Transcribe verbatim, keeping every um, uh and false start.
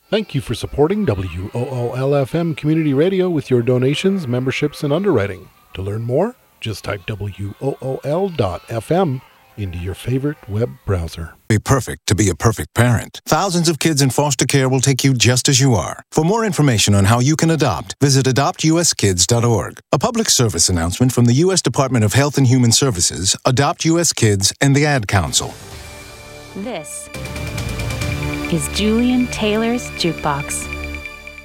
Thank you for supporting W O O L F M Community Radio with your donations, memberships, and underwriting. To learn more, just type W O O L dot F M into your favorite web browser. Be perfect to be a perfect parent. Thousands of kids in foster care will take you just as you are. For more information on how you can adopt, visit adopt u s kids dot org. A public service announcement from the U S Department of Health and Human Services, Adopt U S Kids, and the Ad Council. This is Julian Taylor's Jukebox.